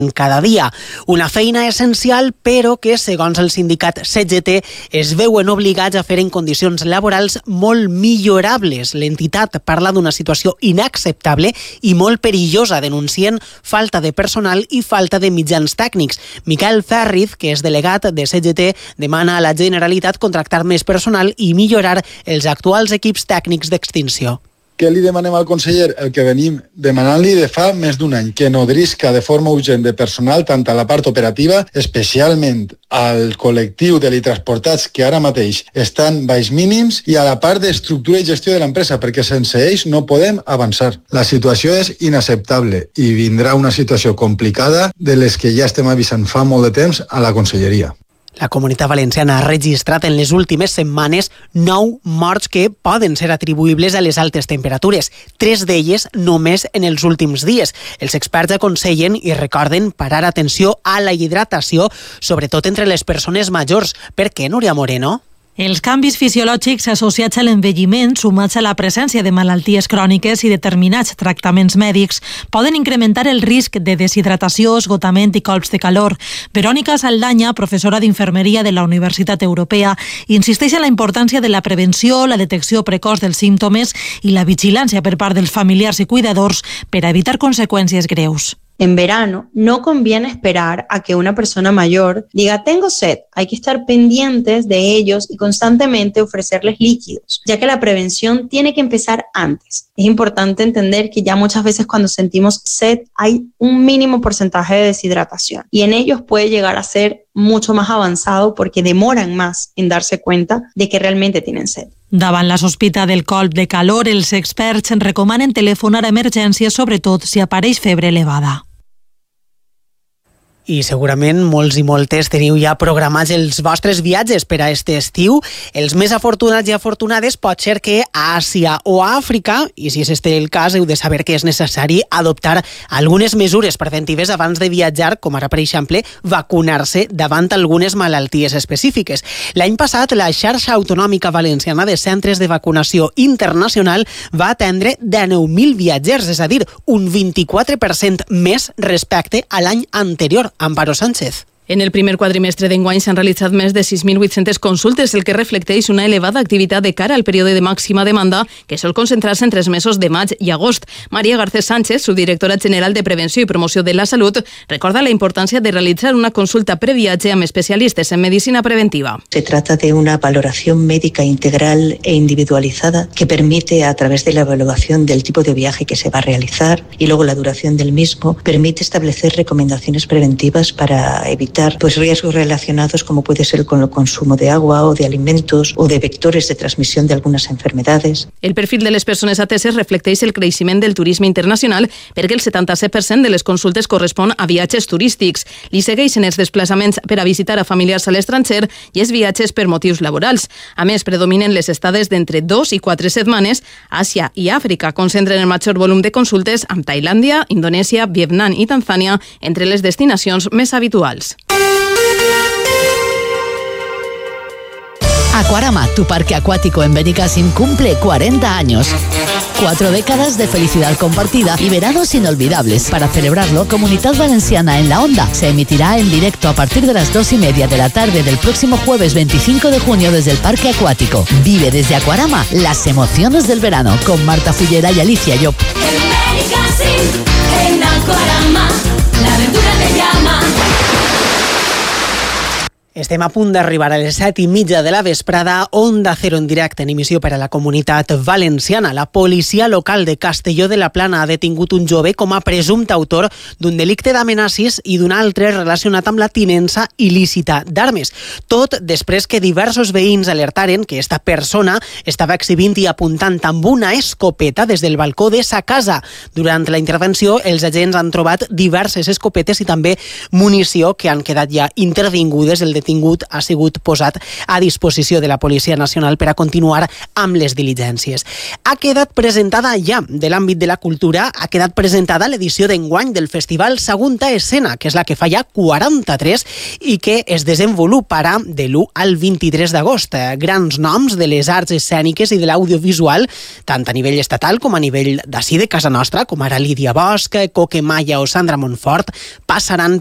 cada dia. Una feina essencial, però que, segons el sindicat CGT, es veuen obligats a fer en condicions laborals molt millorables. L'entitat parla d'una situació inacceptable i molt perillosa, denuncien falta de personal i falta de mitjans tècnics. Miquel Ferriz, que és delegat de CGT, demana a la Generalitat contractar més personal i millorar els actuals equips tècnics d'extinció. Què li demanem al conseller? El que venim demanant-li de fa més d'un any, que nodrisca de forma urgent de personal tant a la part operativa, especialment al col·lectiu de transportats que ara mateix estan baix mínims, i a la part d'estructura i gestió de l'empresa, perquè sense ells no podem avançar. La situació és inacceptable i vindrà una situació complicada de les que ja estem avisant fa molt de temps a la conselleria. La Comunitat Valenciana ha registrat en les últimes setmanes 9 morts que poden ser atribuïbles a les altes temperatures, 3 d'elles només en els últims dies. Els experts aconsellen i recorden parar atenció a la hidratació, sobretot entre les persones majors. Per què, Núria Moreno? Els canvis fisiològics associats a l'envelliment, sumats a la presència de malalties cròniques i determinats tractaments mèdics, poden incrementar el risc de deshidratació, esgotament i colps de calor. Verònica Saldaña, professora d'infermeria de la Universitat Europea, insisteix en la importància de la prevenció, la detecció precoç dels símptomes i la vigilància per part dels familiars i cuidadors per a evitar conseqüències greus. En verano no conviene esperar a que una persona mayor diga tengo sed. Hay que estar pendientes de ellos y constantemente ofrecerles líquidos, ya que la prevención tiene que empezar antes. Es importante entender que ya muchas veces cuando sentimos sed hay un mínimo porcentaje de deshidratación y en ellos puede llegar a ser mucho más avanzado porque demoran más en darse cuenta de que realmente tienen sed. Davant la sospita del colp de calor, els experts recomanen telefonar a emergències, sobretot si apareix febre elevada. I segurament molts i moltes teniu ja programats els vostres viatges per a este estiu. Els més afortunats i afortunades pot ser que a Àsia o a Àfrica, i si és este el cas, heu de saber que és necessari adoptar algunes mesures preventives abans de viatjar, com ara, per exemple, vacunar-se davant algunes malalties específiques. L'any passat, la xarxa autonòmica valenciana de centres de vacunació internacional va atendre 19.000 viatgers, és a dir, un 24% més respecte a l'any anterior. Amparo Sánchez. En el primer quadrimestre d'enguany s'han realitzat més de 6.800 consultes, el que reflecteix una elevada activitat de cara al període de màxima demanda que sol concentrar-se entre els mesos de maig i agost. María Garcés Sánchez, subdirectora general de Prevenció i Promoció de la Salut, recorda la importància de realitzar una consulta previatge amb especialistes en medicina preventiva. Se trata de una valoración médica integral e individualizada que permite, a través de la evaluación del tipo de viaje que se va a realizar y luego la duración del mismo, permite establecer recomendaciones preventivas para evitar riesgos relacionados como puede ser con el consumo de agua o de alimentos o de vectores de transmisión de algunas enfermedades. El perfil de les persones ateses reflecteix el creixement del turisme internacional perquè el 77% de les consultes correspon a viatges turístics. Li segueixen els desplaçaments per a visitar a familiars a l'estranger i els viatges per motius laborals. A més, predominen les estades d'entre 2 i 4 setmanes. Àsia i Àfrica concentren el major volum de consultes, amb Tailàndia, Indonèsia, Vietnam i Tanzània entre les destinacions més habituals. Aquarama, tu parque acuático en Benicàssim, cumple 40 años. 4 décadas de felicidad compartida y veranos inolvidables. Para celebrarlo, Comunidad Valenciana en la Onda se emitirá en directo a partir de las 2:30 de la tarde del próximo jueves 25 de junio desde el Parque Acuático. Vive desde Aquarama las emociones del verano con Marta Fullera y Alicia Llop. En Benicàssim, en Aquarama, la aventura te llama. Estem a punt d'arribar a les 7:30 de la vesprada. Onda Cero en directe en emissió per a la Comunitat Valenciana. La policia local de Castelló de la Plana ha detingut un jove com a presumpte autor d'un delicte d'amenaces i d'un altre relacionat amb la tinença il·lícita d'armes. Tot després que diversos veïns alertaren que esta persona estava exhibint i apuntant amb una escopeta des del balcó de sa casa. Durant la intervenció, els agents han trobat diverses escopetes i també munició que han quedat ja intervingudes. El detingut detingut ha sigut posat a disposició de la Policia Nacional per a continuar amb les diligències. Ha quedat presentada ja, de l'àmbit de la cultura, ha quedat presentada l'edició d'enguany del Festival Sagunta Escena, que és la que fa ja 43 i que es desenvoluparà de l'1 al 23 d'agost. Grans noms de les arts escèniques i de l'audiovisual, tant a nivell estatal com a nivell d'ací de casa nostra, com ara Lídia Bosch, Coque Maya o Sandra Montfort, passaran